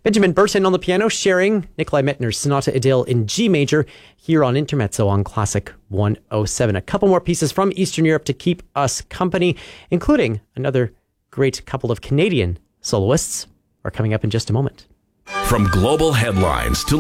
Benjamin Burton on the piano, sharing Nikolai Mettner's Sonata Idyll in G major here on Intermezzo on Classic 107. A couple more pieces from Eastern Europe to keep us company, including another great couple of Canadian soloists are coming up in just a moment. From global headlines to